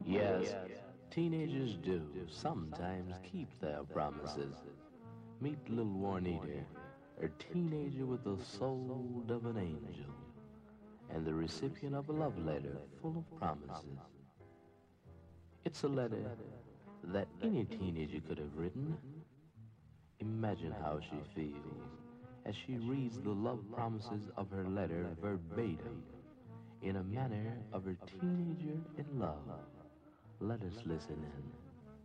Yes, teenagers do sometimes keep their promises. Meet little Juanita, a teenager with the soul of an angel, and the recipient of a love letter full of promises. It's a letter that any teenager could have written. Imagine how she feels as she reads the love promises of her letter verbatim in a manner of a teenager in love. Let us listen in.